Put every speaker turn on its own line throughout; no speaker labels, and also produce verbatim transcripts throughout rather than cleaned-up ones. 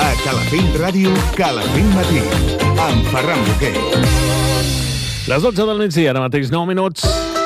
A Calafell Ràdio, Calafell Matí, amb Ferran Boquer.
Les dotze del migdia, ara mateix nou minuts.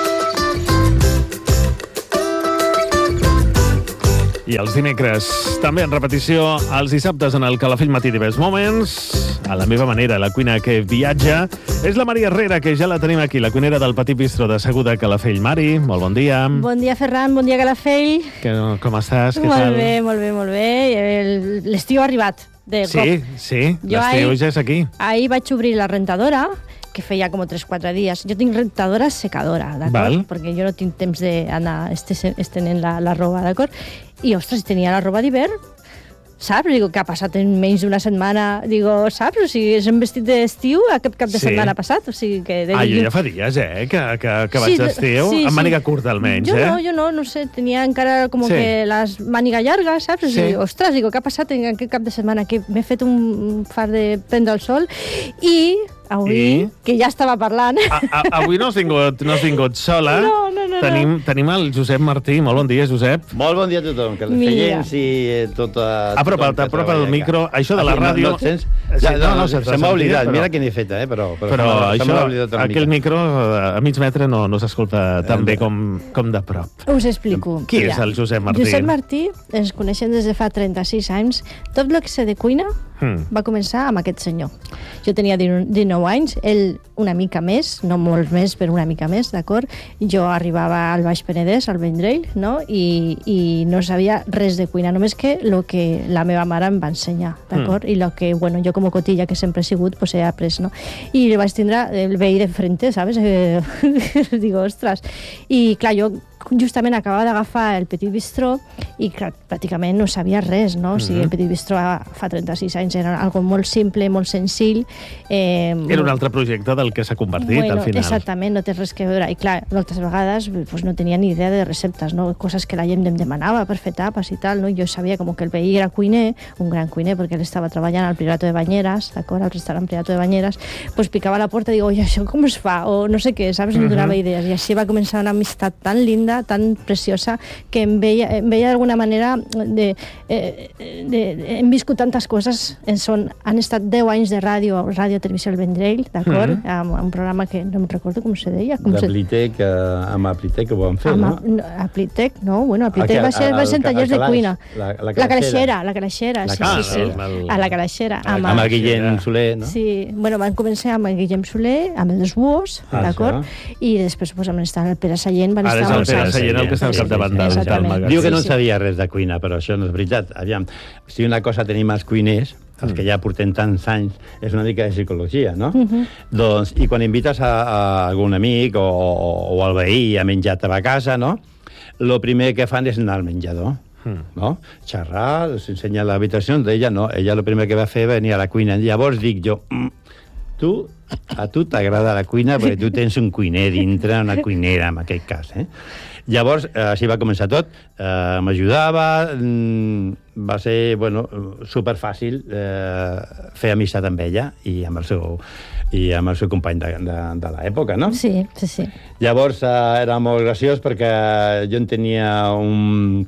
I els dimecres, també en repetició, els dissabtes en el Calafell Matí Divers Moments, a la meva manera, la cuina que viatja, és la Mari Herrera, que ja la tenim aquí, la cuinera del Petit Bistró de Seguda, Calafell. Mari, molt bon dia.
Bon dia, Ferran, bon dia, Calafell.
Que, com estàs? Què
molt
tal?
bé, molt bé, molt bé. L'estiu ha arribat, de
sí,
cop.
Sí, l'estiu ja és aquí.
Ahir vaig obrir la rentadora, que feia com tres o quatre dies. Jo tinc rentadora secadora, d'acord? Perquè jo no tinc temps d'anar estenent la, la roba, d'acord? I, ostres, tenia la roba d'hivern, saps? Digo, què ha passat en menys d'una setmana? Digo, saps? O sigui, és un vestit d'estiu aquest cap de sí. setmana passat. O sigui, que de...
Ah, jo ja fa dies, eh, que, que, que vaig
sí,
d'estiu,
sí,
amb màniga
sí.
curta almenys,
jo
eh?
No, jo no, no sé, tenia encara com
sí.
que les màniga llarga, saps? O sigui, sí. Ostres, digo, què ha passat en aquest cap de setmana? Que m'he fet un far de prendre el sol i... Avui, I? que ja estava parlant...
A, a, avui no has vingut, no has vingut sola.
No, no, no.
Tenim, tenim el Josep Martí. Molt bon dia, Josep.
Molt bon dia a tothom, que les seients i tota...
Apropa't, apropa't el micro. Això de la ràdio...
No, no et sents? Ja, no, no, se, se m'ha oblidat. Però... Mira que n'he fet, eh? Però, però,
però
se
això,
oblidat
aquell micro a mig metre no, no s'escolta tan bé com, com de prop.
Us explico.
Qui Mira. és el Josep Martí?
Josep Martí, ens coneixem des de fa trenta-sis anys. Tot el que sé de cuina hmm. va començar amb aquest senyor. Jo tenia dinou anys, ell una mica més, no molt més, però una mica més, d'acord? Jo arribava al Baix Penedès, al Vendrell, no? I, i no sabia res de cuina, només que el que la meva mare em va ensenyar, d'acord? Mm. I el que, bueno, jo com a cotilla que sempre he sigut, pues he après, no? I li vaig tindre el veí de frente, ¿sabes? Eh, digo, ostres. I, clar, jo justament acabava d'agafar el Petit Bistró i clar, pràcticament no sabia res, no? O sigui, el Petit Bistró fa trenta-sis anys era algo molt simple, molt senzill. Eh,
era un altre projecte del que s'ha convertit,
bueno,
al final.
Exactament, no té res que veure. I clar, moltes vegades pues, no tenia ni idea de receptes, no? Coses que la gent em demanava per fer tapes i tal, no? Jo sabia com que el veí era cuiner, un gran cuiner, perquè ell estava treballant al Priorato de Banyeres, d'acord? Al restaurant Priorato de Banyeres, pues picava a la porta i digo, oi, això com es fa? O no sé què, saps? Em donava idees. I així va començar una amistat tan linda, tan preciosa, que em veia, em veia d'alguna manera de, eh, de, de, hem viscut tantes coses, en son, han estat deu anys de ràdio, ràdio Televisió El Vendrell, d'acord? Mm -hmm. amb, amb un programa que no em recordo com se deia. Com
de
se...
Plitec, eh, amb Aplitec ho vam fer,
amb,
no?
A Plitec, no, bueno, a Plitec va ser, va ser en tallers de cuina.
La, la,
la calaixera, la calaixera,
la
sí,
ah,
sí, sí,
el,
a la calaixera.
Amb, amb el Guillem Soler, no?
Sí, bueno, van començar amb el Guillem Soler, amb els Buos, ah, d'acord? I després pues, van estar el Pere Sallent, van
Ara
estar
és el Pere Sallent el que està al capdavant del magatzem.
Diu que no en sabia res de cuina, però això no és veritat. Aviam, si una cosa tenim els cuiners, els que ja portem tants anys, és una mica de psicologia, no? Uh -huh. Doncs, i quan invites a, a algun amic o, o, o al veí a menjar a teva casa, no? El primer que fan és anar al menjador. Mm. No? Xerrar, s'ensenya l'habitació d'ella, no, ella el primer que va fer va venir a la cuina. Llavors dic jo, mm, tu, a tu t'agrada la cuina perquè tu tens un cuiner dintre, una cuinera en aquest cas, eh? Llavors, eh, així va començar tot, eh, m'ajudava, mm, va ser, bueno, superfàcil eh, fer amistat amb ella i amb el seu, i amb el seu company de, de, de l'època, no?
Sí, sí, sí.
Llavors, eh, era molt graciós perquè jo en tenia un...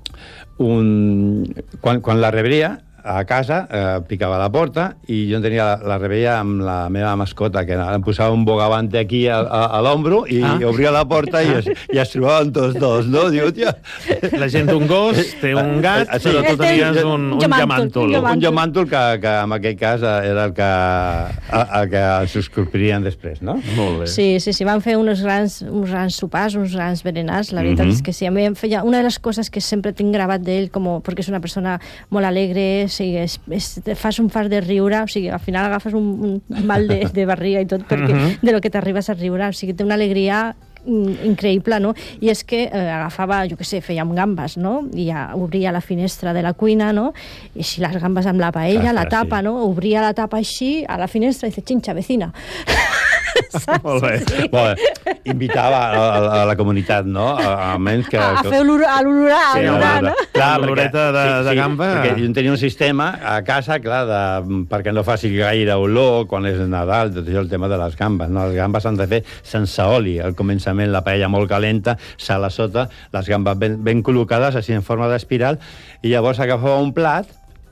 un quan, quan la rebria a casa, eh, picava a la porta i jo en tenia la, la rebella amb la meva mascota, que em posava un bogavante aquí a, a, a l'ombro i ah. obria la porta i es, i es trobaven tots dos, no? Diu, tia...
La gent d'un gos té un gat, sí. però tu tenies un, un jamàntol.
Un jamàntol que, que en aquest cas era el que, el que s'esculpirien després, no?
Molt bé.
Sí, sí, sí, van fer uns grans, uns grans sopars, uns grans berenars, la veritat mm -hmm. és que sí. A mi em feia una de les coses que sempre tinc gravat d'ell, com, perquè és una persona molt alegre, o sigui, és, és, fas un far de riure, o sigui, al final agafes un, un mal de, de barriga i tot, perquè uh -huh. de lo que t'arribes a riure, o sigui, té una alegria increïble, no? I és que eh, agafava, jo què sé, fèiem gambes, no? I ja obria la finestra de la cuina, no? I així les gambes amb la paella, ah, la tapa, sí. no? Obria la tapa així a la finestra i dice, xinxa, vecina.
Molt bé.
Sí.
Molt bé. Invitava a, a, a la comunitat, no? A, a menys que...
A, a fer l'olorar,
sí,
l'olorar, no?
Clar, l'oloreta de, sí, de gamba.
Sí, perquè jo tenia un sistema a casa, clar, de, perquè no faci gaire olor quan és Nadal, tot això, el tema de les gambes, no? Les gambes s'han de fer sense oli. Al començament la paella molt calenta, sal a sota, les gambes ben, ben col·locades, així en forma d'espiral, i llavors agafava un plat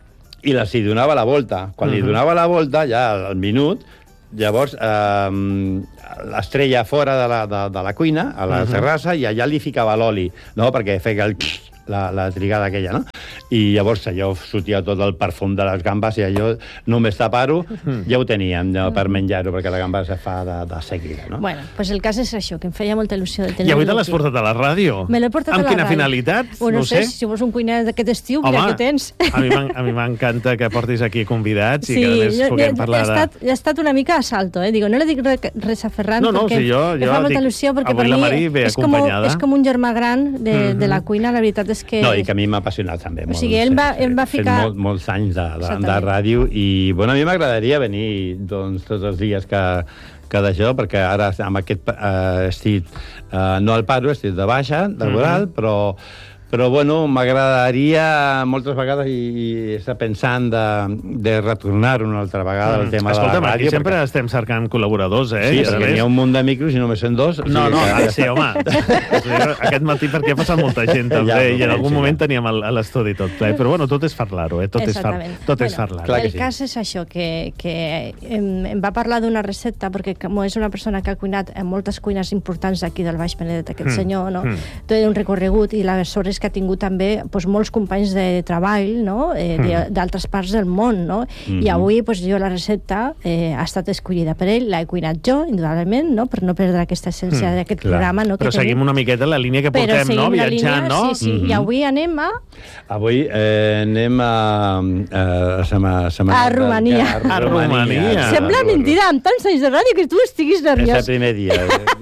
i les hi donava la volta. Quan uh-huh. li donava la volta, ja al minut, llavors eh, l'estrella fora de la, de, de la cuina, a la uh-huh. terrassa, i allà li ficava l'oli, no? Perquè feia el... La, la trigada aquella, no? I llavors allò sortia tot el perfum de les gambes i allò, només tapar-ho, mm. ja ho teníem no, per menjar-ho, perquè la gamba se fa de, de seguida, no?
Bueno, pues el cas és això, que em feia molta il·lusió de tenir.
I avui te l'has portat a la ràdio?
Me l'he portat
amb
a la
quina
ràdio.
finalitat?
Bueno,
no
no sé,
sé.
si vols un cuiner d'aquest estiu, mira què tens.
A mi m'encanta que portis aquí convidats
sí,
i que a més puguem
jo,
parlar
he estat,
de...
He estat una mica a salto, eh? Digo, no li dic res a Ferran,
no, no,
perquè
sí, jo,
em
jo
fa molta
dic,
il·lusió, perquè per mi és com, és com un germà gran de, mm-hmm. de la cuina, la veritat és que...
No, i que a mi m'ha apassionat també molt.
O sigui, ell va, ell va ficar...
Molt, molts anys de, de, de ràdio i, bueno, a mi m'agradaria venir doncs, tots els dies que, que d'això, perquè ara amb aquest eh, estic, eh, no al paro, estic de baixa, laboral, mm-hmm. però... Però, bueno, m'agradaria moltes vegades i, i estar pensant de, de retornar una altra vegada al tema
Escolta'm,
de la ràdio.
Aquí sempre
perquè...
estem cercant col·laboradors, eh?
Sí, perquè n'hi ha un munt de micros i només són dos.
No, no,
que...
sí, home. Aquest matí perquè ha passat molta gent, també, ja, i en algun sí, moment ja. teníem l'estudi tot ple. Però, bueno, tot és parlar-ho, eh? Tot és, far... tot bueno, és parlar-ho.
El sí. cas és això, que, que em, em va parlar d'una recepta, perquè com és una persona que ha cuinat en moltes cuines importants aquí del Baix Penedès, aquest mm. senyor, no? Mm. Té un recorregut i la sort és que ha tingut també pues, molts companys de treball, no? eh, mm. d'altres parts del món, no? Mm-hmm. I avui pues, jo la recepta eh, ha estat escollida per ell, l'he cuinat jo, indudablement, no? Per no perdre aquesta essència mm, d'aquest programa. No?
Però
que
seguim
tenim.
una miqueta la línia que portem, no? Viatjant, línia, no?
Sí, sí. Mm-hmm. I avui anem a...
Avui eh, anem a... a, a, a,
a Romania.
A, a Romania.
Sembla mentida, amb tants anys de ràdio, que tu estiguis nerviós.
És el primer dia.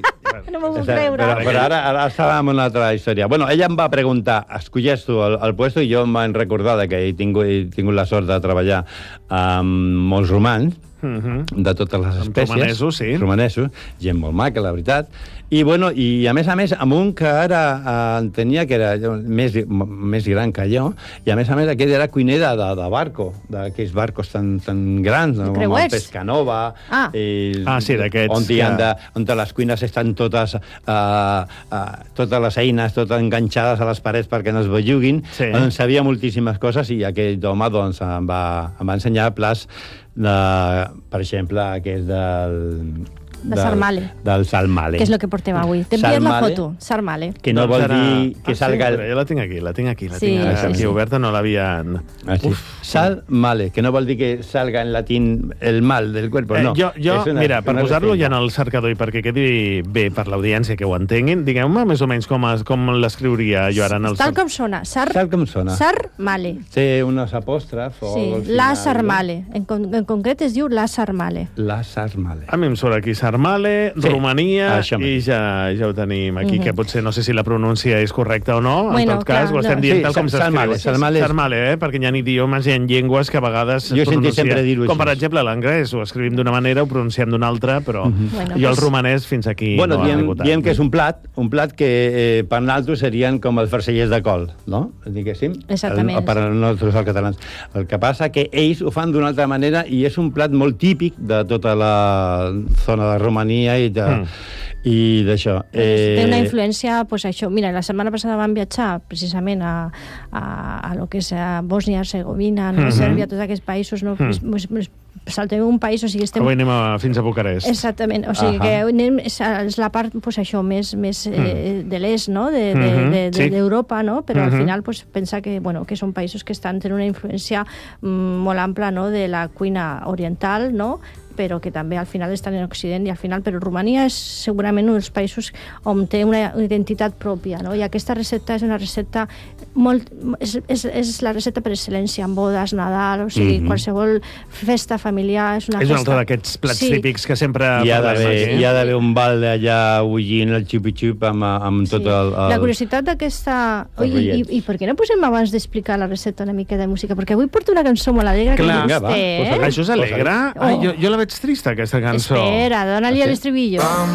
No m'ho puc creure.
Però, però ara, ara estàvem en una altra història. Bueno, ella em va preguntar, escolles tu el, el puesto, i jo em van recordar que he tingut, he tingut la sort de treballar amb molts romans, mm-hmm. de totes les espècies.
Romanesos, sí.
Romanesos, gent molt maca, la veritat. I, bueno, i a més a més, amb un que ara eh, tenia, que era més, més gran que jo, i a més a més aquest era cuiner de, de, de barco, d'aquells barcos tan, tan grans, no? Com el Pescanova,
ah.
i,
ah, sí, d'aquests
on, que... de, on les cuines estan totes, uh, uh, totes les eines, totes enganxades a les parets perquè no es belluguin. Sí. Doncs sabia moltíssimes coses i aquest home doncs, em, va, em va ensenyar plats, de, per exemple, aquest del...
De sarmale.
Del salmale.
Que és el que portem avui. T'he enviat la foto, sarmale.
Que no vol
serà...
dir que
ah,
salga...
Sí, jo la tinc aquí, la tinc aquí, la
sí,
tinc
sí,
aquí
sí.
oberta, no l'havia...
Ah, sí. Salmale, que no vol dir que salga en latín el mal del cuerpo, no.
Eh, jo, jo
una,
mira, per posar-lo ja en el cercador i perquè quedi bé per l'audiència que ho entenguin, digueu-me més o menys com, com l'escriuria jo ara en el...
Tal com sona. Sar...
Tal com sona.
Sarmale.
Té unes apòstrofs o...
Sí, final, la sarmale. No? En, con en concret es diu la sarmale.
La sarmale.
A mi em surt aquí sarmale, sí. Romania,
ah,
i ja, ja ho tenim aquí, mm-hmm. que potser no sé si la pronúncia és correcta o no,
bueno,
en tot cas,
clar,
ho estem
no.
dient
sí,
tal com s'escriu.
Sarmale, sarmale,
sarmale, eh? Perquè hi ha idiomes i hi ha llengües que a vegades
jo
es pronuncia... Com, per
així.
exemple, l'anglès, ho escrivim d'una manera, ho pronunciem d'una altra, però mm-hmm. bueno, jo el pues... romanès fins aquí
bueno,
no
diem,
he arribat.
Diem que és un plat, un plat que eh, per nosaltres serien com els farcellers de col, no? Diguéssim.
Exactament.
El, per nosaltres, els catalans. El que passa que ells ho fan d'una altra manera i és un plat molt típic de tota la zona de Romania i de... Mm. i d'això.
Eh... Té una influència, pues, això. Mira, la setmana passada vam viatjar precisament a, a, a lo que és a Bòsnia, Hercegovina, no? mm-hmm. Sèrbia, tots aquests països, no? Mm. Saltem un país, o sigui... Estem...
Avui anem a, fins a Bucarest.
Exactament, o sigui uh -huh. que anem, és, és la part, pues, això, més, més mm. eh, de l'est, no?, d'Europa, de, de, de, sí. d'Europa, no?, però uh -huh. al final, pues, pensar que, bueno, que són països que estan tenint una influència mm, molt ampla, no?, de la cuina oriental, no?, però que també al final estan en Occident i al final, però Romania és segurament un dels països on té una identitat pròpia, no? I aquesta recepta és una recepta molt... és, és, és la recepta per excel·lència en bodes, Nadal, o sigui, mm-hmm. qualsevol festa familiar és una
és
festa...
És un altre d'aquests plats sí. típics que sempre...
Hi ha d'haver hi ha d'haver un bal d'allà bullint el xupi-xup amb, amb tot sí. el, el...
La curiositat d'aquesta... Oi, i, i, I per què no posem abans d'explicar la recepta una mica de música? Perquè avui porto una cançó molt alegre.
Clar,
que
va,
té,
eh? Això és alegre?
Oh.
Ai, jo, jo la veig trista, aquesta cançó.
Espera, dona-li l'estribillo.